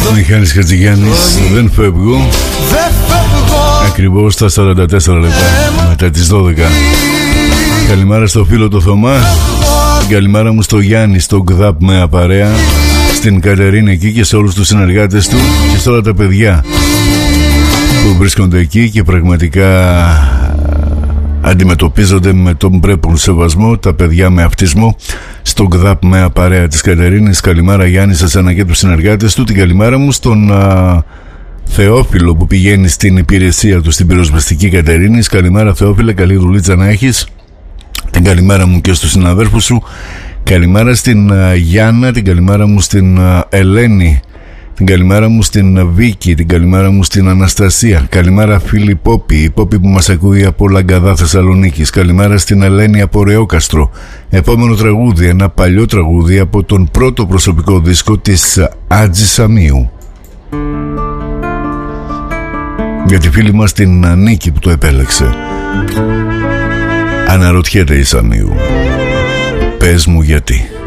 Μιχάλης Χατζηγιάννης, δεν φεύγω. Ακριβώς στα 44 λεπτά μετά τις 12. Καλημέρα στο φίλο το Θωμά. Καλημέρα μου στο Γιάννη, στο ΚΔΑΠ με απαρέα, στην Κατερίνη εκεί και σε όλους τους συνεργάτες του και σε όλα τα παιδιά που βρίσκονται εκεί και πραγματικά αντιμετωπίζονται με τον πρέπον σεβασμό, τα παιδιά με αυτισμό, στον ΚΔΑΠ με απαρέα της Κατερίνης. Καλημέρα Γιάννη σε εσένα και τους συνεργάτες του. Την καλημέρα μου στον Θεόφιλο που πηγαίνει στην υπηρεσία του στην πυροσβεστική Κατερίνης. Καλημέρα Θεόφιλε, καλή δουλίτσα να έχεις. Την καλημέρα μου και στους συναδέρφους σου. Καλημέρα στην Γιάννα, την καλημέρα μου στην Ελένη, την καλημέρα μου στην Βίκη, την καλημέρα μου στην Αναστασία. Καλημέρα φίλη Πόπη, η Πόπη που μας ακούει από Λαγκαδά Θεσσαλονίκης. Καλημέρα στην Ελένη από Ρεόκαστρο. Επόμενο τραγούδι, ένα παλιό τραγούδι από τον πρώτο προσωπικό δίσκο της Άτζη Σαμίου, για τη φίλη μας την Νίκη που το επέλεξε. Αναρωτιέται η Σαμίου, πες μου γιατί.